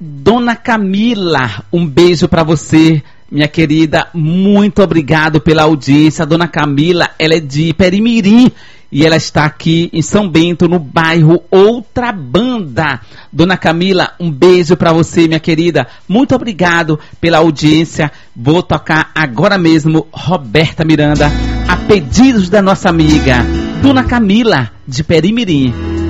Dona Camila, um beijo pra você, minha querida. Muito obrigado pela audiência. Dona Camila, ela é de Perimirim e ela está aqui em São Bento, no bairro Outra Banda. Dona Camila, um beijo pra você, minha querida. Muito obrigado pela audiência. Vou tocar agora mesmo Roberta Miranda, a pedidos da nossa amiga Dona Camila de Perimirim.